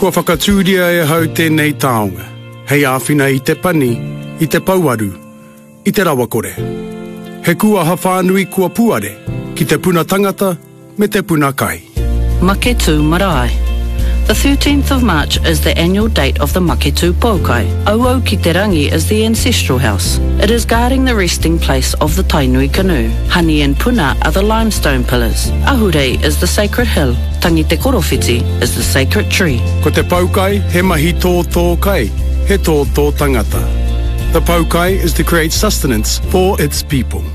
Kua whakatūria e hau tēnei taonga. Hei āwhina I te pani, I te pauaru, I te rawakore. He kua hawhanui kua puare, ki te puna tangata me te puna kai. Maketu Marae. The 13th of March is the annual date of the Maketu Paukai. Auau ki te rangi is the ancestral house. It is guarding the resting place of the Tainui canoe. Hani and Puna are the limestone pillars. Ahurei is the sacred hill. Tangi te korowhiti is the sacred tree. Ko te paukai, he mahi tō kai, he tō tangata. The paukai is to create sustenance for its people.